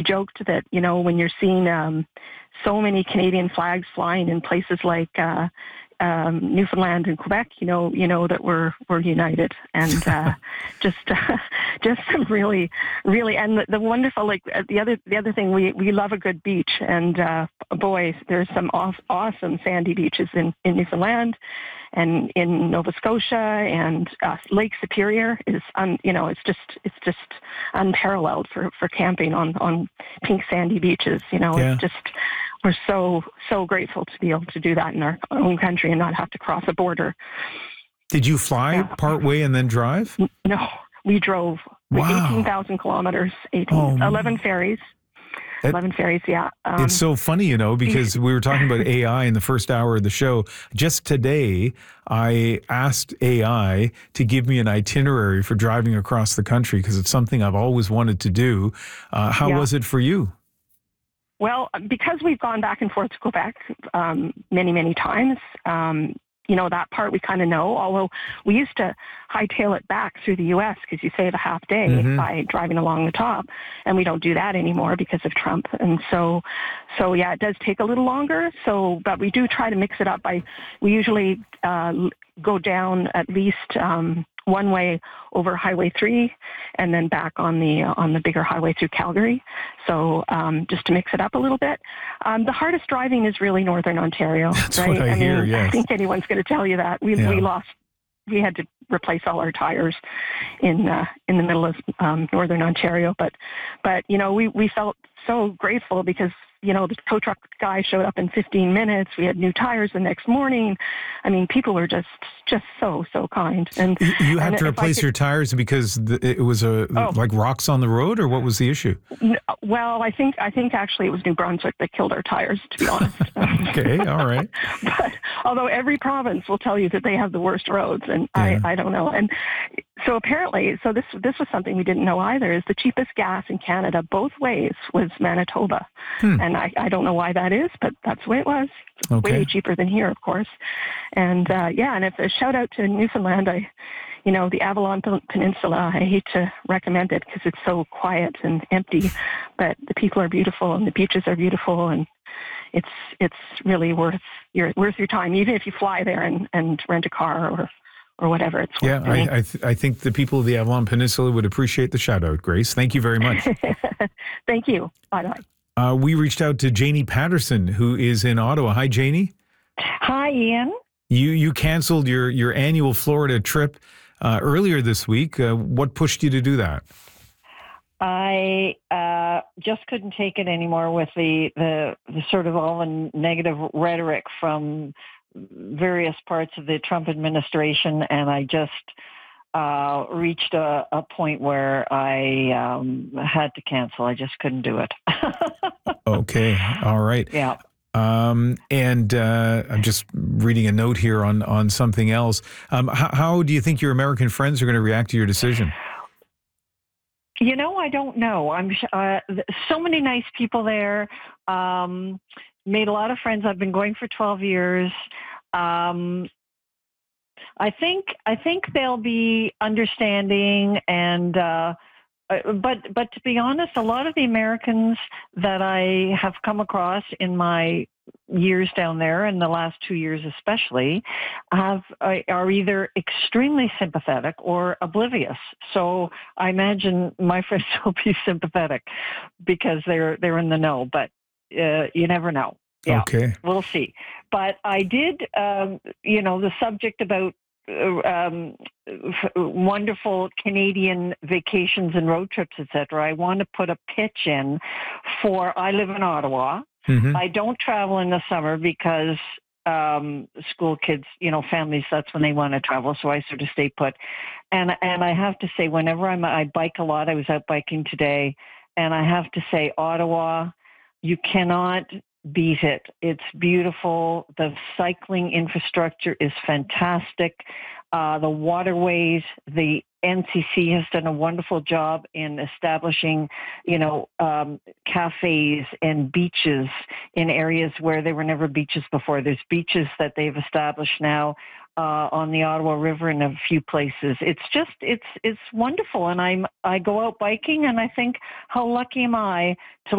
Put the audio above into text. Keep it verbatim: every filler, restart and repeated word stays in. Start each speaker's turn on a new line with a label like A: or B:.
A: joked that, you know, when you're seeing um, so many Canadian flags flying in places like uh, um, Newfoundland and Quebec, you know, you know that we're we're united, and uh, just uh, just some really, really, and the, the wonderful, like the other the other thing, we we love a good beach, and uh, boy, there's some aw- awesome sandy beaches in, in Newfoundland, and in Nova Scotia, and uh, Lake Superior is, un, you know, it's just it's just unparalleled for, for camping on, on pink sandy beaches. You know,
B: Yeah.
A: it's just, we're so so grateful to be able to do that in our own country and not have to cross a border.
B: Did you fly
A: Yeah.
B: part way and then drive?
A: No, we drove
B: Wow.
A: eighteen thousand kilometers, eighteen,
B: Oh,
A: eleven ferries.
B: It-
A: eleven ferries, yeah. Um,
B: It's so funny, you know, because we were talking about A I in the first hour of the show. Just today, I asked A I to give me an itinerary for driving across the country because it's something I've always wanted to do. Uh, how
A: Yeah.
B: was it for you?
A: Well, because we've gone back and forth to Quebec um, many, many times, um, you know, that part we kind of know, although we used to hightail it back through the U S because you save a half day
B: Mhm.
A: by driving along the top, and we don't do that anymore because of Trump. And so, so yeah, it does take a little longer. So, but we do try to mix it up by, we usually uh, go down at least um, one way over Highway three and then back on the uh, on the bigger highway through Calgary. So um, just to mix it up a little bit. Um, the hardest driving is really Northern Ontario.
B: That's
A: right?
B: what I hear,
A: mean,
B: yes.
A: I think anyone's going to tell you that. We
B: Yeah.
A: we lost. We had to replace all our tires in uh, in the middle of um, Northern Ontario. But but you know we, we felt so grateful because you know the tow truck guy showed up in fifteen minutes. We had new tires the next morning. I mean, people were just just so so kind. And
B: You- You had
A: and
B: to
A: if I
B: replace
A: could-
B: your tires because the, it was a
A: Oh.
B: like rocks on the road, or what was the issue?
A: N- Well, I think I think actually it was New Brunswick that killed our tires, to be honest.
B: Okay, all right.
A: But although every province will tell you that they have the worst roads, and
B: Yeah.
A: I, I don't know. And so apparently, so this this was something we didn't know either. Is the cheapest gas in Canada both ways was Manitoba,
B: Hmm.
A: and I, I don't know why that is, but that's the way it was.
B: Okay.
A: Way cheaper than here, of course. And uh, yeah, and if a shout out to Newfoundland, I. You know, the Avalon Peninsula, I hate to recommend it because it's so quiet and empty, but the people are beautiful and the beaches are beautiful, and it's it's really worth your worth your time, even if you fly there and, and rent a car or or whatever. It's
B: Yeah,
A: worth doing.
B: I I, th- I think the people of the Avalon Peninsula would appreciate the shout out, Grace. Thank you very much.
A: Thank you. Bye bye.
B: Uh, we reached out to Janie Patterson, who is in Ottawa. Hi, Janie.
C: Hi, Ian.
B: You you canceled your, your annual Florida trip uh, earlier this week. Uh, what pushed you to do that?
C: I uh, just couldn't take it anymore with the, the, the sort of all the negative rhetoric from various parts of the Trump administration, and I just uh, reached a, a point where I um, had to cancel. I just couldn't do it.
B: Okay, all right.
C: Yeah.
B: Um, and uh, I'm just reading a note here on, on something else. Um, how, how do you think your American friends are going to react to your decision?
C: You know, I don't know. I'm uh, so many nice people there. Um, made a lot of friends. I've been going for twelve years. Um, I think I think they'll be understanding, and uh, uh, but but to be honest, a lot of the Americans that I have come across in my years down there, and the last two years especially, have uh, are either extremely sympathetic or oblivious. So I imagine my friends will be sympathetic because they're they're in the know, but uh, you never know. Yeah,
B: Okay.
C: we'll see. But I did, um, you know, the subject about uh, um, f- wonderful Canadian vacations and road trips, et cetera. I want to put a pitch in for. I live in Ottawa.
B: Mhm.
C: I don't travel in the summer because um, school kids, you know, families, that's when they want to travel. So I sort of stay put. And and I have to say, whenever I'm, I bike a lot. I was out biking today, and I have to say, Ottawa, you cannot beat it. It's beautiful. The cycling infrastructure is fantastic. Uh, the waterways, the N C C has done a wonderful job in establishing, you know, um, cafes and beaches in areas where there were never beaches before. There's beaches that they've established now uh, on the Ottawa River in a few places. It's just, it's it's wonderful. And I'm I go out biking and I think, how lucky am I to